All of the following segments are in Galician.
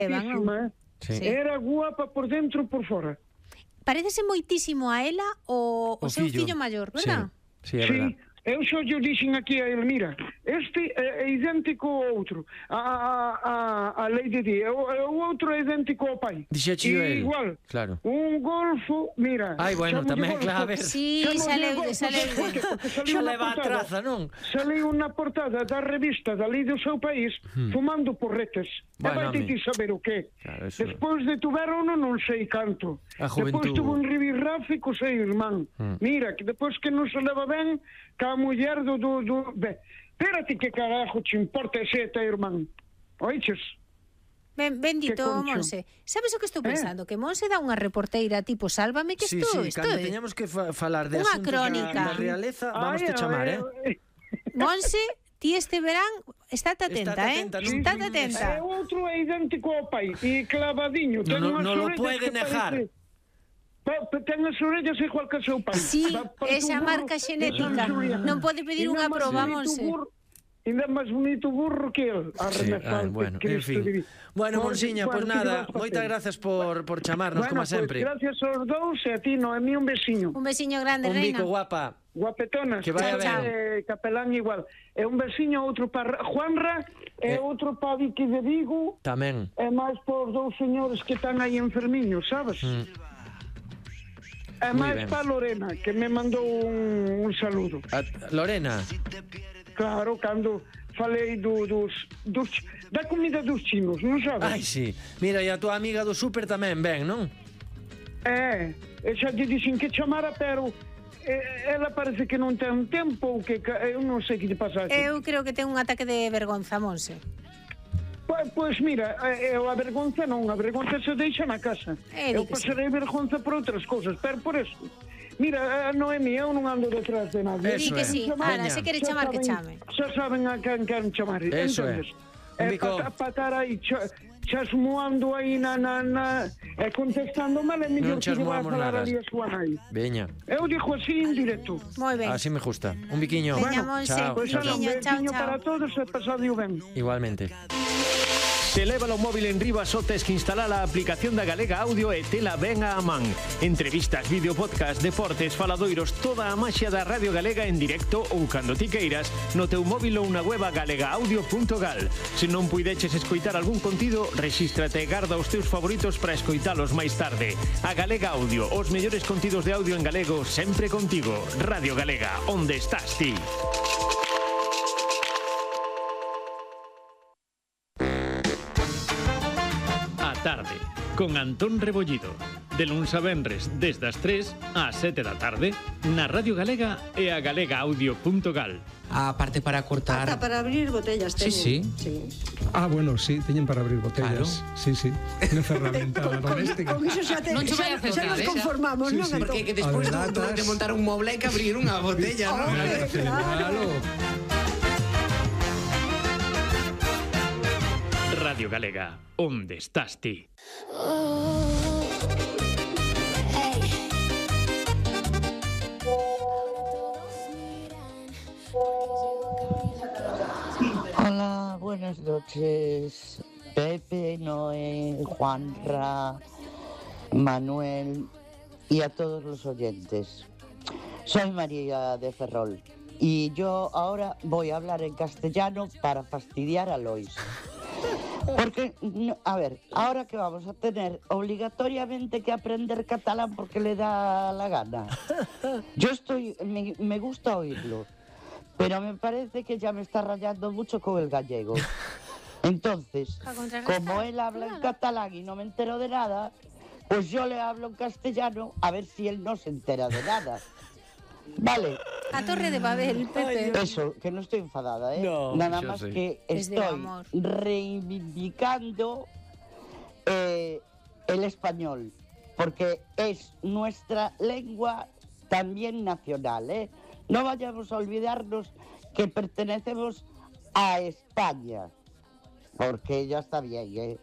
guapísima, era guapa por dentro e por fora. Parécese moitísimo a ela o seu fillo maior, verdad? Sí, é verdad. Eu só lle dixen aquí a ele, mira, este é idéntico ao outro, a Lady Di, o outro é idéntico ao pai. Dixeche ele. Igual, claro. Un golfo, mira. Ai, bueno, tamén, claro, a ver. Sí, saleude. Xa leva a traza, non? Saliu na portada da revista dali do seu país fumando porretes. Bueno, vai ti saber o que. Claro, eso... Despois de tuveron non sei canto. Depois tuvo un ribirrafe co seu irmán. Mira, que depois que non se leva ben ca muller do... Espérate, que carajo te importa ese teu irmán? Oiches? Bendito Monse. Sabes o que estou pensando? Que Monse dá unha reporteira tipo Sálvame, que isto cando teñamos que falar de asuntos da realeza, vamos te chamar, Monse, ti este verán estate atenta, estate atenta. O outro é idéntico ao pai e clavadiño. Non lo pode negar. Ten as orellas igual que o seu pai. Sí, esa marca xenética. Non pode pedir unha proba, Monse. Ainda máis bonito burro que el. Bueno, en fin. Bueno, Monsiña, pues nada, moitas gracias por chamarnos, como sempre. Gracias aos dous e a ti, Noemí, un besiño. Un besiño grande, reina. Un bico, guapa. Guapetonas. Que vaya ben. Capelán igual. E un besiño, outro para Juanra, e outro para Vicky de Vigo. Tamén. E máis por dous señores que están aí enfermiños, sabes? E máis para Lorena, que me mandou un saludo. Lorena? Claro, cando falei da comida dos chinos, non sabes? Ai, sí. Mira, e a tua amiga do súper tamén ven, non? E xa te dixen que chamara, pero ela parece que non ten tempo, ou que eu non sei que te pasa aquí. Eu creo que ten un ataque de vergonza, Monse. Pois mira, a vergonza non, a vergonza se deixa na casa. Eu pasarei vergonza por outras cousas, pero por eso. Mira, Noemí, eu non ando detrás de nadie. Di que sí, Ana, se quere chamar que chame. Xa saben a quen queren chamar. Eso é. Para estar aí chasmoando aí contestando mal, é mellor que vai a falar ali a súa nai. Veña. Eu dixo así en directo. Moi ben. Así me gusta. Un biquiño. Veña, Monse. Chao. Un biquiño para todos e pasadio ben. Igualmente. Se leva o móvil en riba só tes que instalar a aplicación da Galega Audio e tela ben a man. Entrevistas, vídeo, podcast, deportes, faladoiros, toda a maxia da Radio Galega en directo ou cando ti queiras no teu móvil ou na web galegaaudio.gal. Se non puideches escoitar algún contido, rexístrate e garda os teus favoritos para escoitalos máis tarde. A Galega Audio, os mellores contidos de audio en galego sempre contigo. Radio Galega, onde estás ti? Tarde, con Antón Rebollido. De luns a venres, desde as 3 ás 7 da tarde, na Radio Galega e a galegaaudio.gal. A parte para cortar... Ata para abrir botellas teñen. Sí. Bueno, sí, teñen para abrir botellas. Claro. Sí. Unha ferramenta doméstica. Con iso xa nos conformamos, non? Porque que despois de montar un moble hai que abrir unha botella, non? Claro. Radio Galega, onde estás ti? Hola, buenas noches. Pepe, Noé, Juanra, Manuel y a todos los oyentes. Soy María de Ferrol y yo ahora voy a hablar en castellano para fastidiar a Lois. Porque, a ver, ahora que vamos a tener obligatoriamente que aprender catalán porque le da la gana. Yo me gusta oírlo, pero me parece que ya me está rayando mucho con el gallego. Entonces, como él habla en catalán y no me entero de nada, pues yo le hablo en castellano a ver si él no se entera de nada. Vale. A Torre de Babel, Pepe. Eso, que no estoy enfadada, ¿eh? No, nada más que estoy reivindicando el español, porque es nuestra lengua también nacional, ¿eh? No vayamos a olvidarnos que pertenecemos a España, porque ya está bien, ¿eh?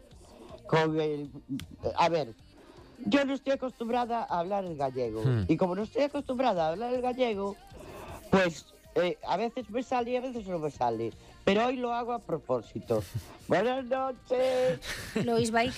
A ver, yo no estoy acostumbrada a hablar el gallego. Y como no estoy acostumbrada a hablar el gallego, pues a veces me sale y a veces no me sale. pero hoy lo hago a propósito. Buenas noches. Lois vai